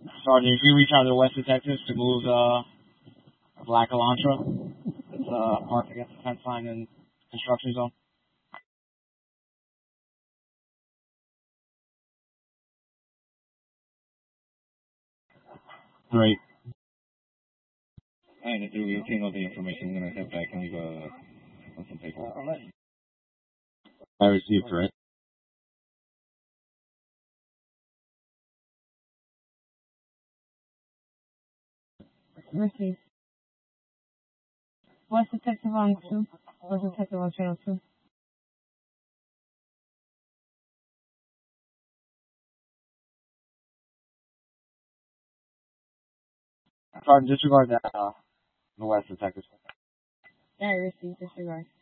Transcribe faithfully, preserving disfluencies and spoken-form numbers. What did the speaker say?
Sergeant, if you reach out to the West Detectives to move the Black Elantra, uh, parked against the fence line in construction zone. Great. And if you obtain all the information, I'm going to head back and leave a, some paper. I received, right? Received. West Detective on two. West Detective on channel two. Sergeant, disregard that, uh, the West Detectives. I received. Disregard.